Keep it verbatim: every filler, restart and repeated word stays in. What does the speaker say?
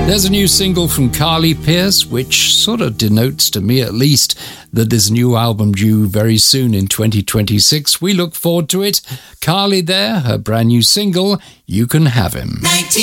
There's a new single from Carly Pearce, which sort of denotes, to me at least, that there's a new album due very soon in twenty twenty-six. We look forward to it. Carly there, her brand new single, You Can Have Him.